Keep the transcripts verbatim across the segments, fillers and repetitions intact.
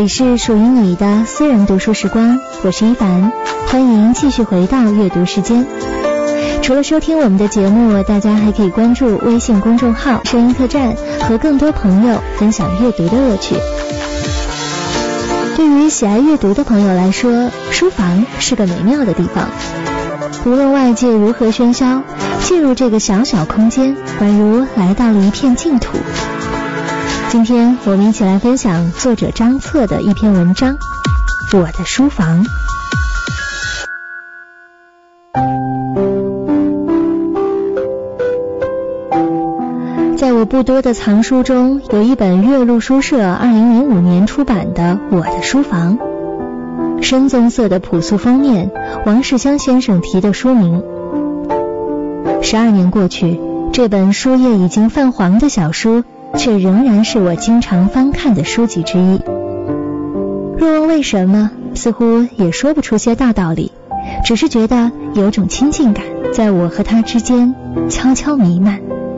也是属于你的私人读书时光，我是一凡，欢迎继续回到阅读时间。除了收听我们的节目，大家还可以关注微信公众号声音客栈，和更多朋友分享阅读的乐趣。对于喜爱阅读的朋友来说，书房是个美妙的地方。无论外界如何喧嚣，进入这个小小空间，宛如来到了一片净土。今天我们一起来分享作者张策的一篇文章《我的书房》。在我不多的藏书中，有一本岳麓书社二零零五年出版的《我的书房》，深棕色的朴素封面，王世襄先生题的书名。十二年过去，这本书页已经泛黄的小书，却仍然是我经常翻看的书籍之一。若问为什么，似乎也说不出些大道理，只是觉得有种亲近感在我和它之间悄悄弥漫。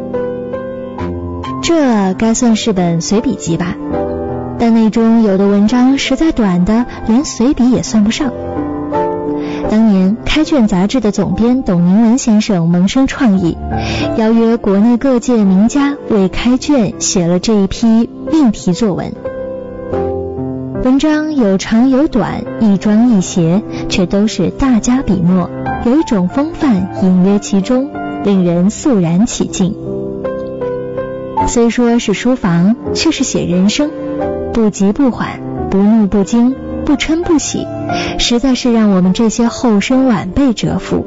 这该算是本随笔集吧，但那中有的文章实在短的连随笔也算不上。当年开卷杂志的总编董宁文先生萌生创意，邀约国内各界名家为开卷写了这一批命题作文。文章有长有短，一庄一谐，却都是大家笔墨，有一种风范隐约其中，令人肃然起敬。虽说是书房，却是写人生，不急不缓，不怒不惊，不嗔不喜，实在是让我们这些后生晚辈折服。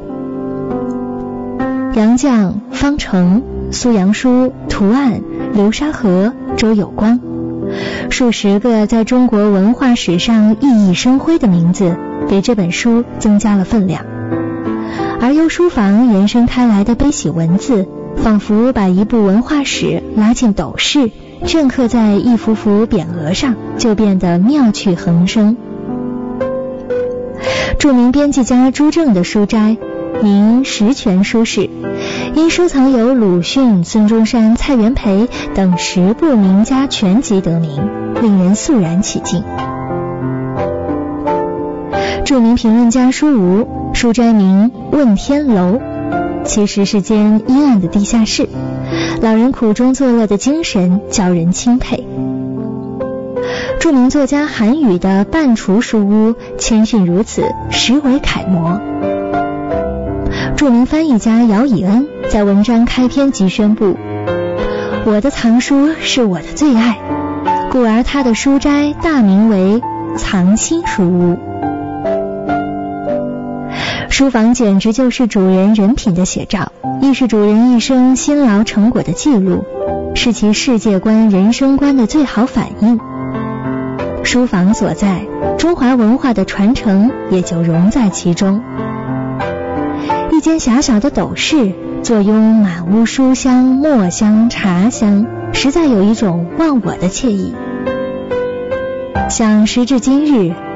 杨绛、方成、苏阳书、涂岸、流沙河、周有光，数十个在中国文化史上熠熠生辉的名字，给这本书增加了分量。而由书房延伸开来的悲喜文字，仿佛把一部文化史拉进斗室，镌刻在一幅幅匾额上，就变得妙趣横生。著名编辑家朱正的书斋名十全书室，因收藏有鲁迅、孙中山、蔡元培等十部名家全集得名，令人肃然起敬。著名评论家舒吴书斋名问天楼，其实是间阴暗的地下室，老人苦中作乐的精神叫人钦佩。著名作家韩愈的半厨书屋谦逊如此，实为楷模。著名翻译家姚以恩在文章开篇即宣布，我的藏书是我的最爱，故而他的书斋大名为藏心书屋。书房简直就是主人人品的写照，亦是主人一生辛劳成果的记录，是其世界观、人生观的最好反映。书房所在，中华文化的传承也就融在其中。一间狭小的斗室，坐拥满屋书香、墨香、茶香，实在有一种忘我的惬意。想时至今日，